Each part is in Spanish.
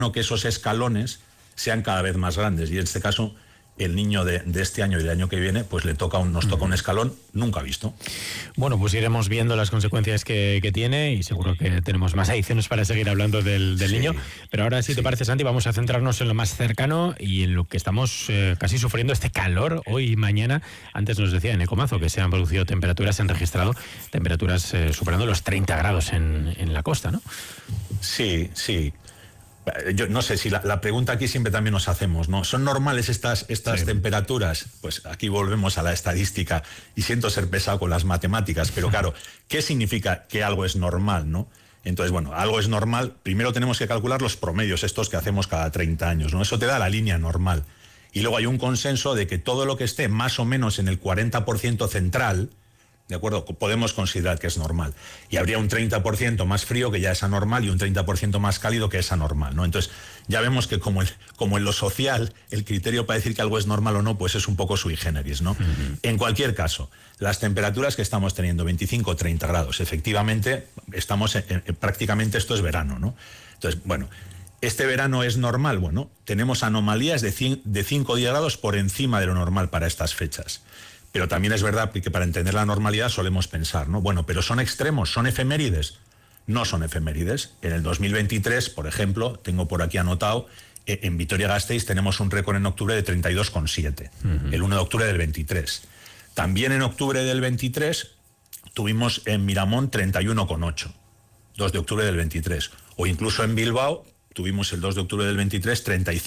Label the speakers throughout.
Speaker 1: que esos escalones sean cada vez más grandes. Y en este caso, el niño de este año y del año que viene, pues nos toca un escalón nunca visto.
Speaker 2: Bueno, pues iremos viendo las consecuencias que tiene y seguro que tenemos más ediciones para seguir hablando del niño. Pero ahora, si te parece, Santi, vamos a centrarnos en lo más cercano y en lo que estamos casi sufriendo, este calor hoy y mañana. Antes nos decía en Ecomazo que se han producido temperaturas, se han registrado temperaturas superando los 30 grados en la costa, ¿no?
Speaker 1: Sí. Yo no sé si la pregunta aquí siempre también nos hacemos, ¿no? ¿Son normales estas temperaturas? Pues aquí volvemos a la estadística y siento ser pesado con las matemáticas, pero claro, ¿qué significa que algo es normal, no? Entonces, bueno, algo es normal. Primero tenemos que calcular los promedios estos que hacemos cada 30 años, ¿no? Eso te da la línea normal. Y luego hay un consenso de que todo lo que esté más o menos en el 40% central, ¿de acuerdo?, podemos considerar que es normal. Y habría un 30% más frío que ya es anormal y un 30% más cálido que es anormal, ¿no? Entonces, ya vemos que como en lo social, el criterio para decir que algo es normal o no, pues es un poco sui generis, ¿no? En cualquier caso, las temperaturas que estamos teniendo, 25 o 30 grados, efectivamente, estamos prácticamente esto es verano, ¿no? Entonces, bueno, ¿este verano es normal? Bueno, tenemos anomalías de 5 o 10 grados por encima de lo normal para estas fechas. Pero también es verdad que para entender la normalidad solemos pensar, ¿no? Bueno, pero ¿son extremos? ¿Son efemérides? No son efemérides. En el 2023, por ejemplo, tengo por aquí anotado, en Vitoria-Gasteiz tenemos un récord en octubre de 32,7, el 1 de octubre del 23. También en octubre del 23 tuvimos en Miramón 31,8, 2 de octubre del 23. O incluso en Bilbao tuvimos el 2 de octubre del 23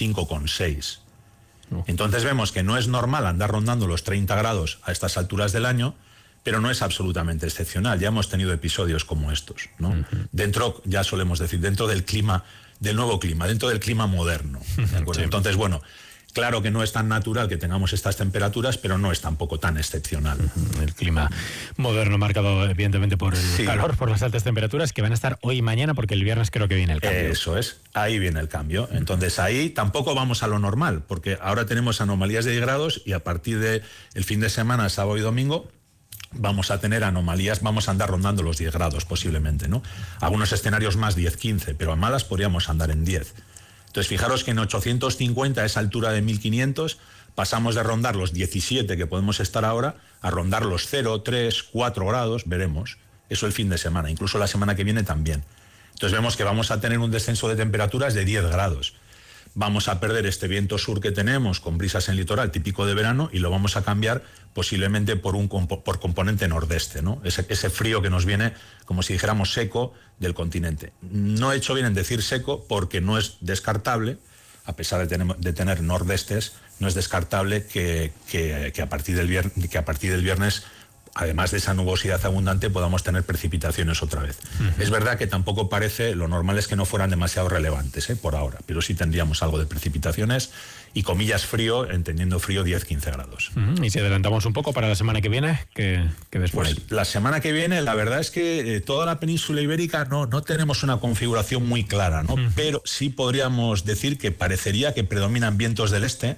Speaker 1: 35,6. Entonces vemos que no es normal andar rondando los 30 grados a estas alturas del año, pero no es absolutamente excepcional. Ya hemos tenido episodios como estos, ¿no? Dentro, ya solemos decir, dentro del clima, del nuevo clima, dentro del clima moderno, ¿de acuerdo? Sí. Entonces, bueno, claro que no es tan natural que tengamos estas temperaturas, pero no es tampoco tan excepcional.
Speaker 2: El clima moderno marcado evidentemente por el calor, por las altas temperaturas, que van a estar hoy y mañana, porque el viernes creo que viene el cambio.
Speaker 1: Eso es, ahí viene el cambio. Entonces ahí tampoco vamos a lo normal, porque ahora tenemos anomalías de 10 grados y a partir del fin de semana, sábado y domingo, vamos a tener anomalías, vamos a andar rondando los 10 grados posiblemente, ¿no? Algunos escenarios más 10, 15, pero a malas podríamos andar en 10. Entonces, fijaros que en 850, a esa altura de 1500, pasamos de rondar los 17 que podemos estar ahora a rondar los 0, 3, 4 grados, veremos. Eso el fin de semana, incluso la semana que viene también. Entonces vemos que vamos a tener un descenso de temperaturas de 10 grados. Vamos a perder este viento sur que tenemos con brisas en litoral típico de verano y lo vamos a cambiar posiblemente por componente nordeste, ¿no? Ese frío que nos viene, como si dijéramos, seco del continente. No he hecho bien en decir seco porque no es descartable, a pesar de tener nordestes, no es descartable que a partir del viernes, además de esa nubosidad abundante, podamos tener precipitaciones otra vez. Es verdad que tampoco parece, lo normal es que no fueran demasiado relevantes, por ahora, pero sí tendríamos algo de precipitaciones y comillas frío, entendiendo frío 10-15 grados.
Speaker 2: Y si adelantamos un poco para la semana que viene, ¿qué ves por ahí?
Speaker 1: Pues la semana que viene, la verdad es que toda la península ibérica no tenemos una configuración muy clara, ¿no? Pero sí podríamos decir que parecería que predominan vientos del este.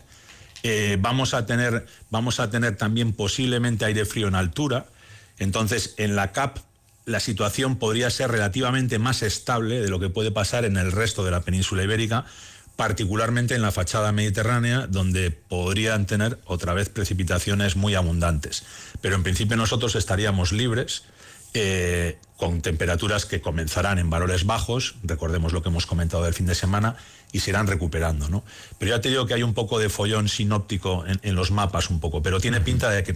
Speaker 1: Vamos a tener también posiblemente aire frío en altura. Entonces, en la CAP la situación podría ser relativamente más estable de lo que puede pasar en el resto de la península ibérica, particularmente en la fachada mediterránea, donde podrían tener otra vez precipitaciones muy abundantes. Pero en principio nosotros estaríamos libres, con temperaturas que comenzarán en valores bajos, recordemos lo que hemos comentado del fin de semana, y se irán recuperando, ¿no? Pero ya te digo que hay un poco de follón sinóptico en los mapas un poco, pero tiene pinta de que